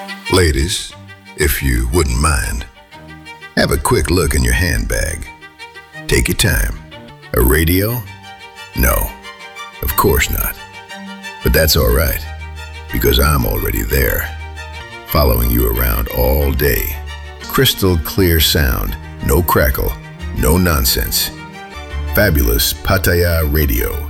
Ladies, if you wouldn't mind, have a quick look in your handbag. Take your time. A radio? No, of course not. But that's all right, because I'm already there, following you around all day. Crystal clear sound, no crackle, no nonsense. Fabulous Pattaya Radio.